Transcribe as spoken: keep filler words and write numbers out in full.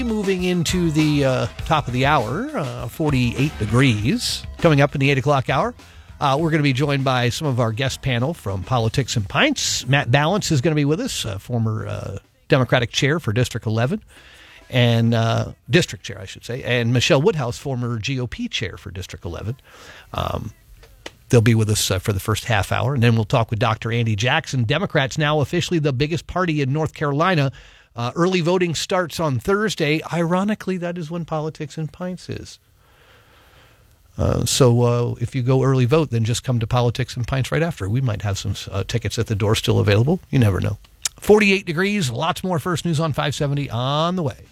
Moving into the uh, top of the hour, uh, forty-eight degrees. Coming up in the eight o'clock hour, uh, we're going to be joined by some of our guest panel from Politics and Pints. Matt Balance is going to be with us, uh, former uh, Democratic chair for District eleven, and uh, District chair, I should say, and Michelle Woodhouse, former G O P chair for District eleven. Um, they'll be with us uh, for the first half hour, and then we'll talk with Doctor Andy Jackson. Democrats now officially the biggest party in North Carolina. Uh, early voting starts on Thursday. Ironically, that is when Politics and Pints is. Uh, so uh, if you go early vote, then just come to Politics and Pints right after. We might have some uh, tickets at the door still available. You never know. forty-eight degrees, lots more First News on five seventy on the way.